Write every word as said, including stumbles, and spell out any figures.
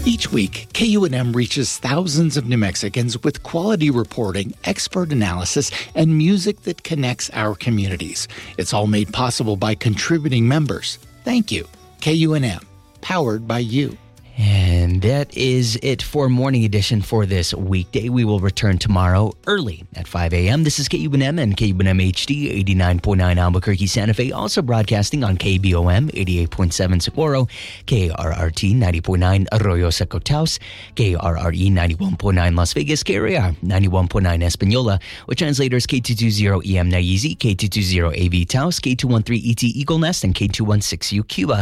Each week, K U N M reaches thousands of New Mexicans with quality reporting, expert analysis, and music that connects our communities. It's all made possible by contributing members. Thank you. K U N M, powered by you. And that is it for Morning Edition for this weekday. We will return tomorrow early at five a.m. This is K U N M and K U N M H D eighty-nine point nine Albuquerque, Santa Fe. Also broadcasting on K B O M eighty-eight point seven Socorro, K R R T ninety point nine Arroyo Seco Taos, K R R E ninety-one point nine Las Vegas, K R A R ninety-one point nine Espanola, with translators K two twenty E M Naizi, K two twenty A V Taos, K two thirteen E T Eagle Nest, and K two sixteen U Cuba.